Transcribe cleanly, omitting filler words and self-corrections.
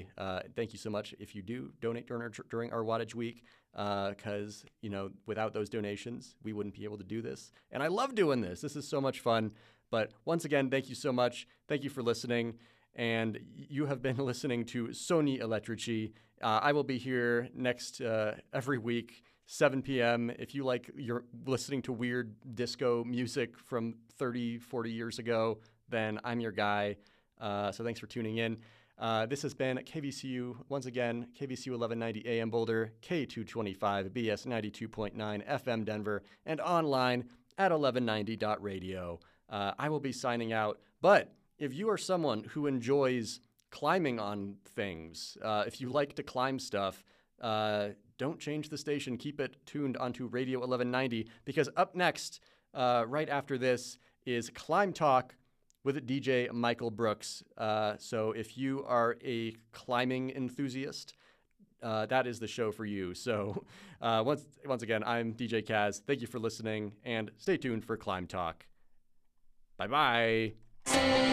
honestly. Thank you so much if you do donate during our Wattage Week, because, without those donations, we wouldn't be able to do this. And I love doing this. This is so much fun. But once again, thank you so much. Thank you for listening. And you have been listening to Sony Elettrici. I will be here next every week, 7 p.m. If you you're listening to weird disco music from 30, 40 years ago, then I'm your guy. So thanks for tuning in. This has been KVCU, once again, KVCU 1190 AM Boulder, K225 BS 92.9 FM Denver, and online at 1190.radio. I will be signing out, but if you are someone who enjoys climbing on things, if you like to climb stuff, don't change the station. Keep it tuned onto Radio 1190, because up next, right after this, is Climb Talk with DJ Michael Brooks. So if you are a climbing enthusiast, that is the show for you. So once again, I'm DJ Kaz. Thank you for listening, and stay tuned for Climb Talk. Bye-bye.